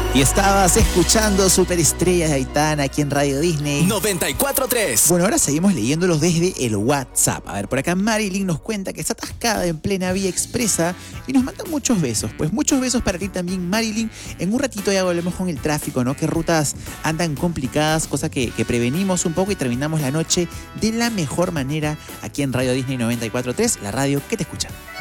Y estabas escuchando Superestrellas de Aitana aquí en Radio Disney 94.3. Bueno, ahora seguimos leyéndolos desde el WhatsApp. A ver, por acá Marilyn nos cuenta que está atascada en plena vía expresa y nos manda muchos besos. Pues muchos besos para ti también, Marilyn. En un ratito ya volvemos con el tráfico, ¿no? Qué rutas andan complicadas, cosa que prevenimos un poco y terminamos la noche de la mejor manera aquí en Radio Disney 94.3, la radio que te escucha.